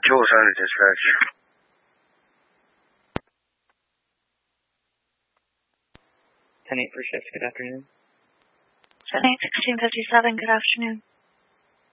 Jules Hunter Dispatch. 10-8 for shift, good afternoon. 10-8, 1657, good afternoon.